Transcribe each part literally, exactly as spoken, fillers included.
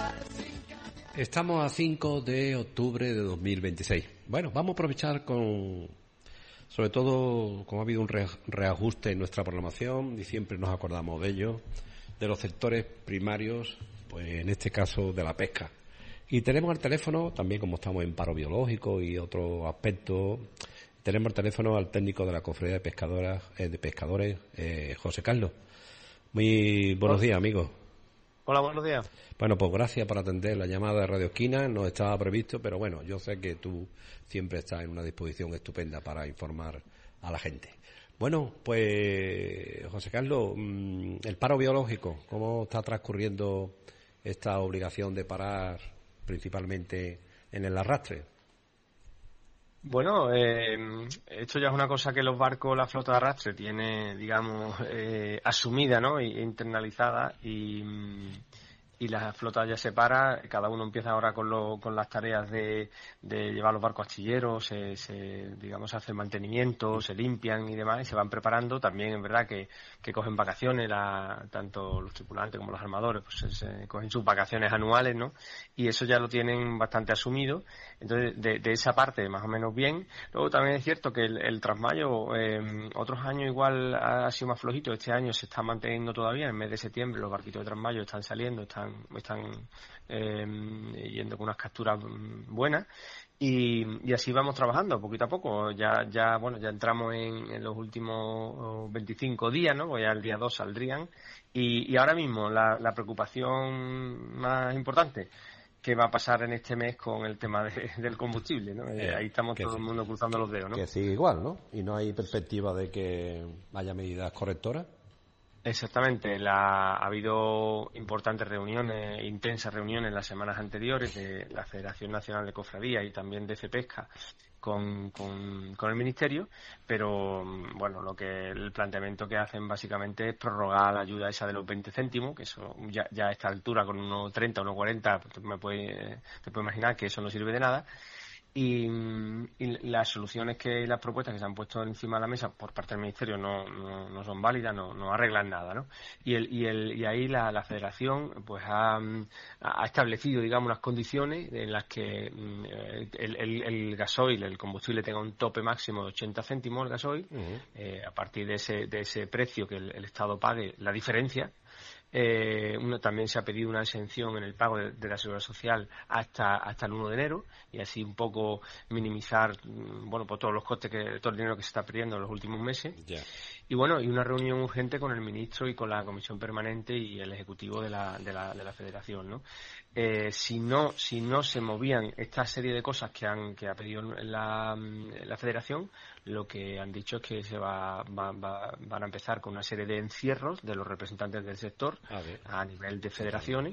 Estamos a cinco de octubre de dos mil veintiséis. Bueno, vamos a aprovechar con, sobre todo, como ha habido un re, reajuste en nuestra programación y siempre nos acordamos de ello, de los sectores primarios, pues en este caso de la pesca. Y tenemos al teléfono, también como estamos en paro biológico y otros aspectos, tenemos al teléfono al técnico de la Cofradía de Pescadoras, eh, de Pescadores, eh, José Carlos. Muy buenos Hola. días, amigo. Hola, buenos días. Bueno, pues gracias por atender la llamada de Radio Esquina. No estaba previsto, pero bueno, yo sé que tú siempre estás en una disposición estupenda para informar a la gente. Bueno, pues José Carlos, el paro biológico, ¿cómo está transcurriendo esta obligación de parar principalmente en el arrastre? Bueno, eh, esto ya es una cosa que los barcos, la flota de arrastre tiene, digamos, eh, asumida, ¿no? E internalizada y, y la flota ya se para, cada uno empieza ahora con, lo, con las tareas de, de llevar los barcos astilleros, se, se, digamos, se hace el mantenimiento, se limpian y demás, y se van preparando. También es verdad que, que cogen vacaciones, la, tanto los tripulantes como los armadores, pues se, se cogen sus vacaciones anuales, ¿no? Y eso ya lo tienen bastante asumido. Entonces, de, de esa parte, más o menos bien. Luego también es cierto que el, el trasmayo, eh, otros años igual ha sido más flojito. Este año se está manteniendo todavía. En el mes de septiembre los barquitos de trasmayo están saliendo, están, están eh, yendo con unas capturas buenas. Y, y así vamos trabajando poquito a poco. Ya, ya, bueno, ya entramos en, en los últimos veinticinco días, ¿no? Pues ya el día dos saldrían. Y, y ahora mismo la, la preocupación más importante, ¿qué va a pasar en este mes con el tema de, del combustible, ¿no? Eh, ahí estamos todo el mundo cruzando los dedos, ¿no? Que sigue igual, ¿no? Y no hay perspectiva de que haya medidas correctoras. Exactamente. La, ha habido importantes reuniones, intensas reuniones en las semanas anteriores de la Federación Nacional de Cofradías y también de FEPESCA con, con, con el Ministerio, pero bueno, lo que el planteamiento que hacen básicamente es prorrogar la ayuda esa de los veinte céntimos, que eso ya, ya a esta altura con unos treinta, unos cuarenta, me puede, te puedes imaginar que eso no sirve de nada. Y, y las soluciones que las propuestas que se han puesto encima de la mesa por parte del Ministerio no, no, no son válidas, no, no arreglan nada, ¿no? Y el, y el, y ahí la, la Federación pues ha, ha establecido, digamos, unas condiciones en las que el, el, el gasoil, el combustible tenga un tope máximo de ochenta céntimos el gasoil, uh-huh. eh, a partir de ese, de ese precio que el, el Estado pague la diferencia. Eh, uno, también se ha pedido una exención en el pago de, de la seguridad social hasta hasta el uno de enero, y así un poco minimizar, bueno, pues todos los costes, que todo el dinero que se está perdiendo en los últimos meses. Yeah. Y bueno, y una reunión urgente con el ministro y con la comisión permanente y el ejecutivo de la de la, de la Federación, ¿no? Eh, si no si no se movían esta serie de cosas que han que ha pedido la, la Federación, lo que han dicho es que se va, va, va van a empezar con una serie de encierros de los representantes del sector a, a nivel de federaciones,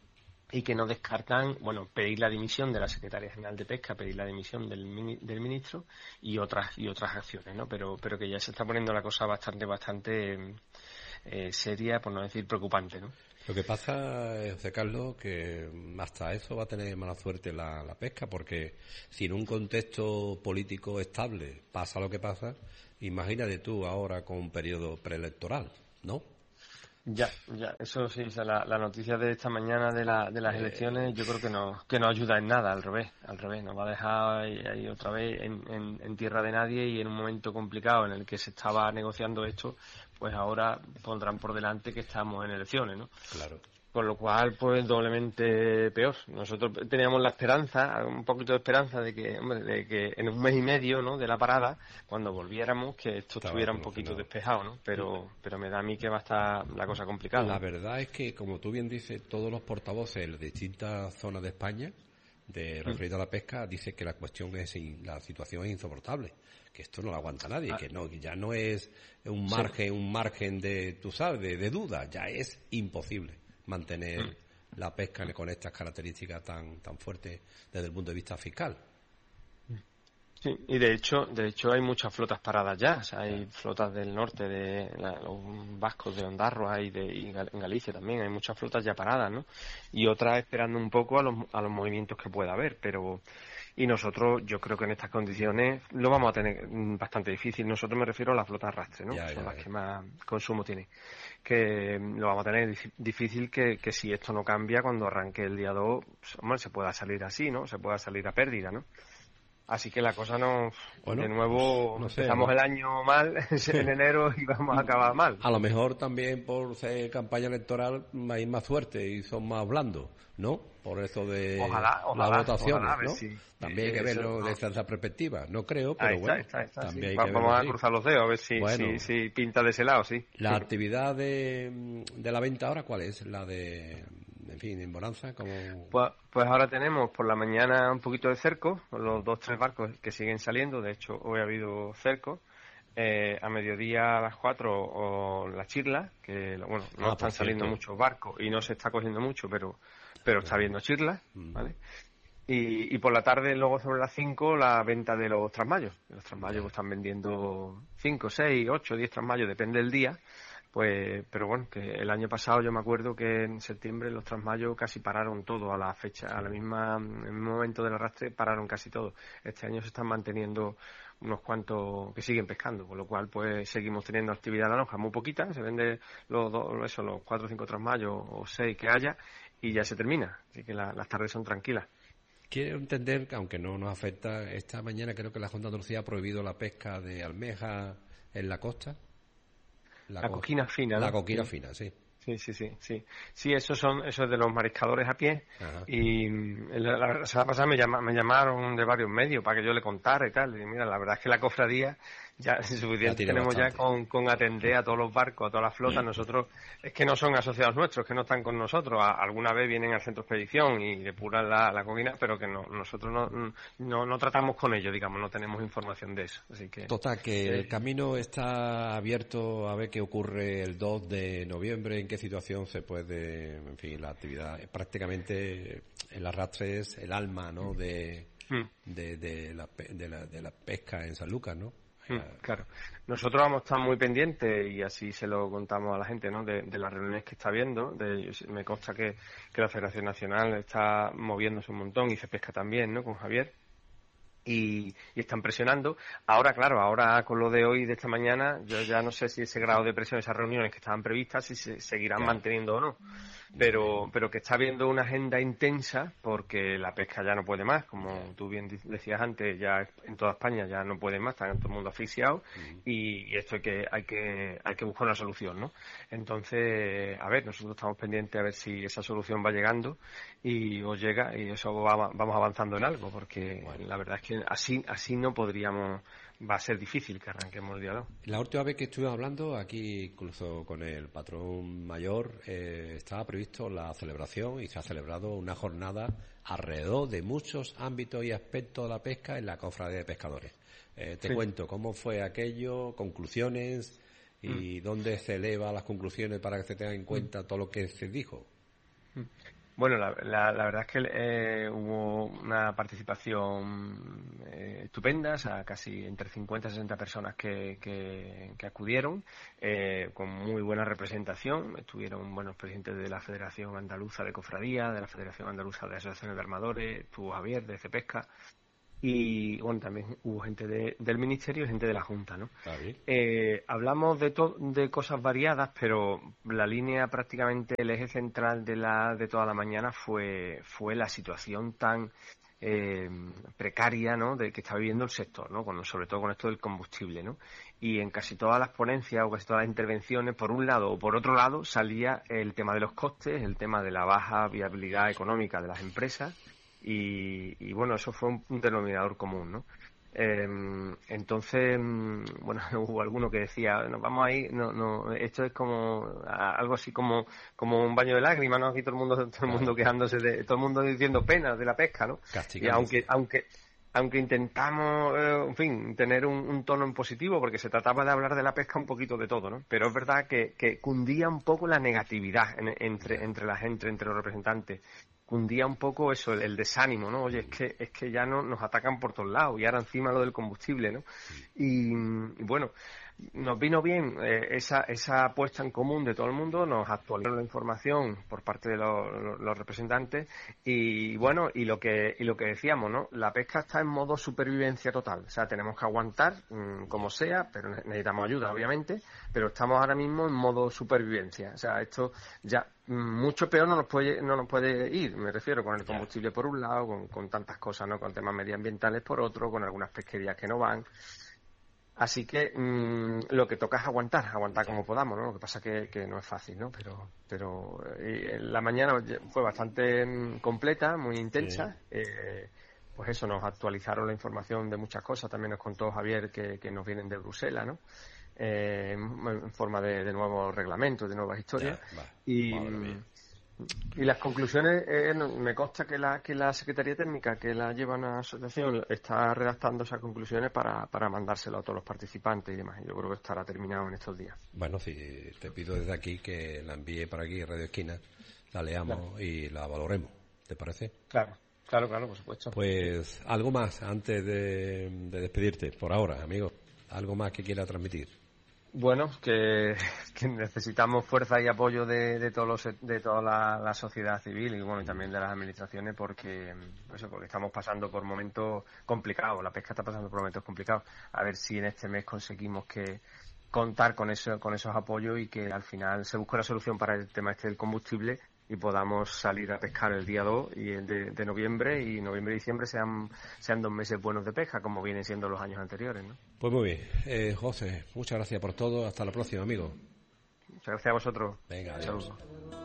y que no descartan, bueno, pedir la dimisión de la Secretaría General de Pesca, pedir la dimisión del, mini, del ministro y otras y otras acciones, ¿no? Pero pero que ya se está poniendo la cosa bastante bastante eh, seria, por no decir preocupante, ¿no? Lo que pasa, José Carlos, que hasta eso va a tener mala suerte la, la pesca, porque si en un contexto político estable pasa lo que pasa, imagínate tú ahora con un periodo preelectoral, ¿no? Ya, ya, eso sí, o sea, la, la noticia de esta mañana de, la, de las elecciones yo creo que no que no ayuda en nada, al revés, al revés, nos va a dejar ahí, ahí otra vez en, en, en tierra de nadie, y en un momento complicado en el que se estaba negociando esto, pues ahora pondrán por delante que estamos en elecciones, ¿no? Claro. Con lo cual, pues doblemente peor. Nosotros teníamos la esperanza, un poquito de esperanza de que, hombre, de que en un mes y medio, ¿no?, de la parada, cuando volviéramos, que esto Estaba estuviera un poquito despejado, ¿no? Pero, pero me da a mí que va a estar la cosa complicada. La verdad es que, como tú bien dices, todos los portavoces de distintas zonas de España, de referido a la pesca, dicen que la cuestión es, la situación es insoportable, que esto no lo aguanta nadie, ah. que no, que ya no es un margen, sí. un margen de, tú sabes, de, de duda, ya es imposible mantener mm. la pesca con estas características tan tan fuertes desde el punto de vista fiscal. Sí, y de hecho, de hecho hay muchas flotas paradas ya, o sea, hay flotas del norte, de la, los vascos de Ondarroa y de y en Galicia también, hay muchas flotas ya paradas, ¿no? Y otras esperando un poco a los a los movimientos que pueda haber, pero y nosotros, yo creo que en estas condiciones lo vamos a tener bastante difícil. Nosotros me refiero a las flotas arrastre, ¿no? Ya, Son ya, las ya. que más consumo tienen. Que lo vamos a tener difícil que, que si esto no cambia, cuando arranque el día dos, pues, hombre, se pueda salir así, ¿no? Se pueda salir a pérdida, ¿no? Así que la cosa no... Bueno, de nuevo, no sé, empezamos ¿no? el año mal en enero y vamos a acabar mal. A lo mejor también por ser campaña electoral hay más suerte y son más blandos, ¿no? Por eso de Ojalá, ojalá, las votaciones, ojalá, a ver ¿no? si- También hay que eso verlo no. desde esa perspectiva. No creo, pero Ahí está, bueno, está, está, también sí. hay Va- que Vamos verlo a así. cruzar los dedos a ver si, Bueno. si, si pinta de ese lado, sí. La actividad de, de la venta ahora, ¿cuál es? La de, en fin, en Bonanza, como... Pues, pues ahora tenemos por la mañana un poquito de cerco, con los dos tres barcos que siguen saliendo. De hecho, hoy ha habido cerco. Eh, a mediodía a las cuatro o la chirla, que bueno, no Ah, están por saliendo cierto. muchos barcos y no se está cogiendo mucho, pero pero está habiendo chirlas, Mm. ¿vale? Y, y por la tarde, luego sobre las cinco, la venta de los trasmayos. Los trasmayos pues, están vendiendo cinco, seis, ocho, diez trasmayos, depende del día. Pues, pero bueno, que el año pasado yo me acuerdo que en septiembre los trasmayos casi pararon todo a la fecha, a la misma, en el mismo momento del arrastre pararon casi todo. Este año se están manteniendo unos cuantos que siguen pescando, con lo cual pues seguimos teniendo actividad en la lonja, muy poquita, se vende los dos, eso, los cuatro o cinco trasmayos o seis que haya y ya se termina, así que la- las tardes son tranquilas. Quiero entender que, aunque no nos afecta, esta mañana creo que la Junta de Andalucía ha prohibido la pesca de almeja en la costa. La co- coquina fina, ¿no? La coquina Sí. fina, sí. Sí, sí, sí, sí. Sí, esos son, eso es de los mariscadores a pie. Ajá. Y mm, la, la semana pasada me, llama- me llamaron de varios medios para que yo le contara y tal. Y mira, la verdad es que la cofradía ya suficiente tiene tenemos bastante. ya con, con atender a todos los barcos, a todas las flotas. Nosotros, es que no son asociados nuestros, que no están con nosotros. A- alguna vez vienen al centro de expedición y depuran la, la coquina, pero que no, nosotros no, no, no tratamos con ellos, digamos, no tenemos información de eso. Así que. Total, que Eh, el camino está abierto a ver qué ocurre el dos de noviembre, en qué situación se puede, en fin, la actividad, prácticamente el arrastre es el alma, ¿no?, de, mm. de, de, la, pe- de, la, de la pesca en San Lucas, ¿no? Mm, Claro. Nosotros vamos a estar muy pendientes y así se lo contamos a la gente, ¿no? De, de las reuniones que está viendo. De, yo sé- me consta que, que la Federación Nacional está moviéndose un montón y se pesca también, ¿no? Con Javier. Y, y están presionando. Ahora, claro, ahora con lo de hoy, de esta mañana, yo ya no sé si ese grado de presión, esas reuniones que estaban previstas, si se seguirán Claro. manteniendo o no. Pero, pero que está habiendo una agenda intensa porque la pesca ya no puede más, como tú bien di- decías antes, ya en toda España ya no puede más, está todo el mundo asfixiado y, y esto hay que, hay que, hay que buscar una solución, ¿no? Entonces, a ver, nosotros estamos pendientes a ver si esa solución va llegando y os llega y eso va- vamos avanzando en algo, porque la verdad es que así, así no podríamos, va a ser difícil que arranquemos el día dos. La última vez que estuvimos hablando, aquí incluso con el patrón mayor, eh, estaba previsto la celebración y se ha celebrado una jornada alrededor de muchos ámbitos y aspectos de la pesca en la cofradía de pescadores. Eh, te Sí. cuento cómo fue aquello, conclusiones y dónde se eleva las conclusiones para que se tenga en cuenta todo lo que se dijo. Bueno, la, la, la verdad es que eh, hubo una participación eh, estupenda, o sea, casi entre cincuenta y sesenta personas que, que, que acudieron, eh, con muy buena representación. Estuvieron buenos presidentes de la Federación Andaluza de Cofradía, de la Federación Andaluza de Asociaciones de Armadores, estuvo Javier de Cepesca y bueno, también hubo gente de, del Ministerio y gente de la Junta, ¿no? ¿Está bien? Eh, hablamos de, to- de cosas variadas, pero la línea prácticamente, el eje central de la de toda la mañana fue fue la situación tan eh, precaria, ¿no?, de que está viviendo el sector, ¿no?, con, sobre todo con esto del combustible, ¿no? Y en casi todas las ponencias o casi todas las intervenciones, por un lado o por otro lado, salía el tema de los costes, el tema de la baja viabilidad económica de las empresas y, y bueno, eso fue un, un denominador común, ¿no? Eh, entonces, mm, bueno, hubo alguno que decía, nos vamos a ir, no, no, esto es como a- algo así como, como un baño de lágrimas, ¿no? Aquí todo el mundo, todo el mundo quejándose de, todo el mundo diciendo penas de la pesca, ¿no? Y Castigando. aunque, aunque, aunque intentamos, eh, en fin, tener un, un tono en positivo, porque se trataba de hablar de la pesca un poquito de todo, ¿no? Pero es verdad que, que cundía un poco la negatividad en- entre, entre la gente, entre los representantes. Cundía un poco eso, el, el desánimo, ¿no? Oye, es que, es que ya no nos atacan por todos lados y ahora encima lo del combustible, ¿no? Y, y bueno, nos vino bien eh, esa, esa puesta en común de todo el mundo, nos actualizó la información por parte de los, los representantes y bueno, y lo que y lo que decíamos, ¿no? La pesca está en modo supervivencia total, o sea, tenemos que aguantar mmm, como sea, pero necesitamos ayuda, obviamente, pero estamos ahora mismo en modo supervivencia, o sea, esto ya mucho peor no nos puede no nos puede ir, me refiero con el combustible por un lado, con, con tantas cosas, ¿no? Con temas medioambientales por otro, con algunas pesquerías que no van. Así que mmm, lo que toca es aguantar, aguantar como podamos, ¿no? Lo que pasa que, que no es fácil, ¿no? Pero, pero eh, la mañana fue bastante completa, muy intensa. Sí. Eh, pues eso, nos actualizaron la información de muchas cosas. También nos contó Javier que, que nos vienen de Bruselas, ¿no? Eh, en forma de, de nuevos reglamentos, de nuevas historias. Ya, y, y las conclusiones, eh, me consta que la que la Secretaría Técnica que la lleva a la asociación está redactando esas conclusiones para, para mandárselo a todos los participantes y demás. Yo creo que estará terminado en estos días. Bueno, sí, te pido desde aquí que la envíe para aquí, Radio Esquina, la leamos claro. y la valoremos. ¿Te parece? Claro, claro, claro, por supuesto. Pues algo más antes de, de despedirte, por ahora, amigo. ¿Algo más que quiera transmitir? Bueno, que, que necesitamos fuerza y apoyo de, de todos los, de toda la, la sociedad civil y bueno y también de las administraciones porque eso, porque estamos pasando por momentos complicados, la pesca está pasando por momentos complicados. A ver si en este mes conseguimos que contar con eso, con esos apoyos y que al final se busque una solución para el tema este del combustible y podamos salir a pescar el día dos y el de, de noviembre y noviembre y diciembre sean sean dos meses buenos de pesca como vienen siendo los años anteriores, ¿no? Pues muy bien, eh, José, muchas gracias por todo, hasta la próxima, amigo. Muchas gracias a vosotros. Venga, adiós. Saludos.